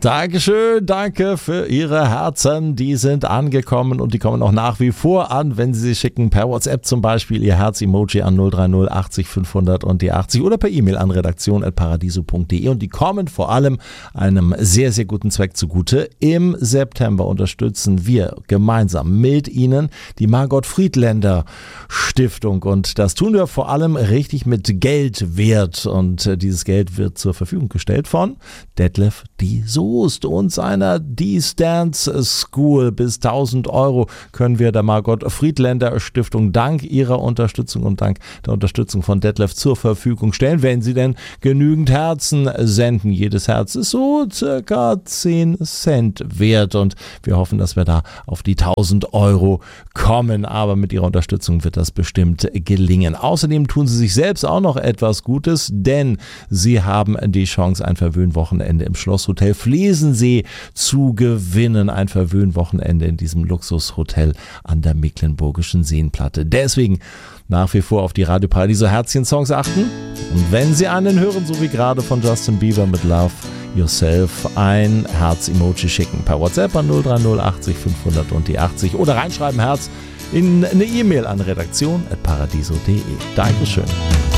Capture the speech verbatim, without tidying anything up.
Dankeschön, danke für Ihre Herzen. Die sind angekommen und die kommen auch nach wie vor an, wenn Sie sie schicken per WhatsApp zum Beispiel Ihr Herz-Emoji an null drei null achtzig fünfhundert und die achtzig oder per E-Mail an redaktion at paradiso punkt de und die kommen vor allem einem sehr, sehr guten Zweck zugute. Im September unterstützen wir gemeinsam mit Ihnen die Margot Friedländer Stiftung und das tun wir vor allem richtig mit Geldwert und dieses Geld wird zur Verfügung gestellt von Detlef die Soest und seiner D's Dance School. Bis tausend Euro können wir der Margot Friedländer Stiftung dank ihrer Unterstützung und dank der Unterstützung von Detlef zur Verfügung stellen, wenn sie denn genügend Herzen senden. Jedes Herz ist so circa zehn Cent wert und wir hoffen, dass wir da auf die tausend Euro kommen, aber mit ihrer Unterstützung wird das bestimmt gelingen. Außerdem tun sie sich selbst auch noch etwas Gutes, denn sie haben die Chance, ein Verwöhnwochenende im Schlosshotel Flesensee zu gewinnen. Ein Verwöhnwochenende in diesem Luxushotel an der Mecklenburgischen Seenplatte. Deswegen nach wie vor auf die Radio Paradiso Herzchen-Songs achten. Und wenn Sie einen hören, so wie gerade von Justin Bieber mit Love Yourself, ein Herz-Emoji schicken per WhatsApp an null drei null achtzig fünfhundert und die achtzig oder reinschreiben Herz in eine E-Mail an redaktion at paradiso punkt de. Dankeschön.